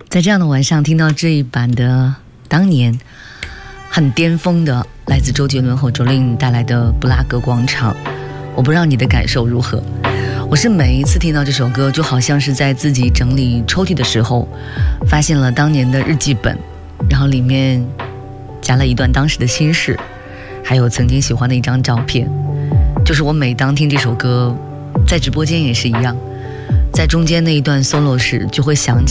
在这样的晚上听到这一版的当年很巅峰的来自周杰伦和卓琳带来的布拉格广场，我不知道你的感受如何。我是每一次听到这首歌，就好像是在自己整理抽屉的时候发现了当年的日记本，然后里面夹了一段当时的心事，还有曾经喜欢的一张照片。就是我每当听这首歌，在直播间也是一样，在中间那一段 solo 时就会想起